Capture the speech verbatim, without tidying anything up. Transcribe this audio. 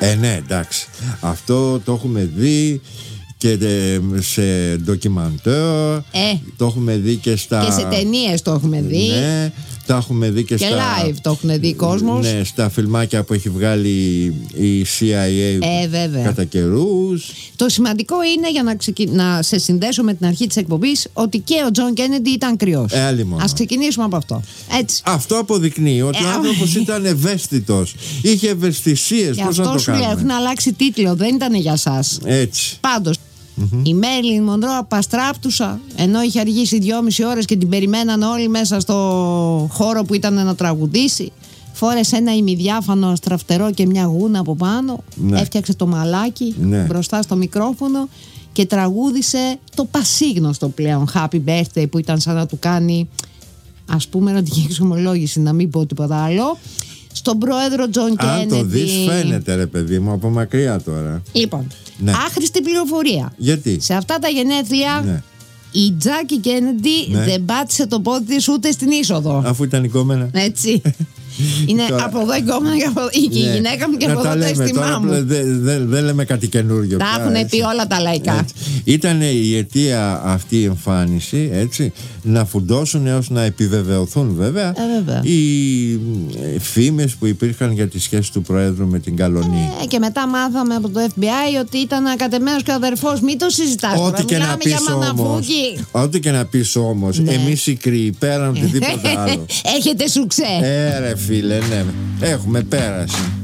Ε, ναι, εντάξει. Αυτό το έχουμε δει και σε ντοκιμαντέρ. Ε, το έχουμε δει και στα... Και σε ταινίες το έχουμε δει. Ναι, το έχουμε δει και, και στα... live το έχουν δει κόσμος. Ναι, στα φιλμάκια που έχει βγάλει η σι άι έι ε, βέβαια. κατά καιρούς. Το σημαντικό είναι, για να, ξεκι... να σε συνδέσω με την αρχή της εκπομπής, ότι και ο Τζον Κέννεντι ήταν κρυός. Ε, άλλη μόνο. Ας ξεκινήσουμε από αυτό. Έτσι. Αυτό αποδεικνύει ότι ε, ο άνθρωπος ήταν ευαίσθητος. Είχε ευαισθησίες. Πώς να το σου λέει, έχουν αλλάξει τίτλο, δεν ήταν για σας. Έτσι. Πάντως, mm-hmm. η Μέριλιν Μονρό απαστράπτουσα, ενώ είχε αργήσει δυόμιση ώρες και την περιμέναν όλοι μέσα στο χώρο που ήταν να τραγουδήσει. Φόρεσε ένα ημιδιάφανο στραφτερό και μια γούνα από πάνω. Ναι. Έφτιαξε το μαλάκι ναι. μπροστά στο μικρόφωνο και τραγούδισε το πασίγνωστο πλέον Happy Birthday, που ήταν σαν να του κάνει, ας πούμε, ερωτική εξομολόγηση, να μην πω τίποτα άλλο, στον πρόεδρο Τζον Κέννεντι. Αν το δεις φαίνεται, ρε παιδί μου, από μακριά τώρα. Λοιπόν, ναι. άχρηστη πληροφορία. Γιατί? Σε αυτά τα γενέθλια ναι. η Τζάκι Κέννεντι ναι. δεν πάτησε το πόδι της ούτε στην είσοδο. Αφού ήταν γκόμενα. Έτσι. Είναι τώρα... από εδώ η γκόμενα και από εδώ η ναι. γυναίκα μου και από εδώ το αίσθημά μου. Δεν δε, δε λέμε κάτι καινούργιο. Τα έχουν πει όλα τα λαϊκά. Ήταν η αιτία αυτή η εμφάνιση, έτσι, να φουντώσουν έως να επιβεβαιωθούν βέβαια, ε, βέβαια. οι φήμες που υπήρχαν για τη σχέση του Προέδρου με την Καλονή. Ε, και μετά μάθαμε από το εφ μπι άι ότι ήταν ακατεμένος και αδερφός. Μην το συζητάς. Ό,τι και να πεις όμως, ό,τι και να πεις όμως, ναι. εμείς οι κρύοι πέραν οτιδήποτε άλλο. Έχετε σουξέ. Ε, ρε φίλε, ναι, έχουμε πέραση.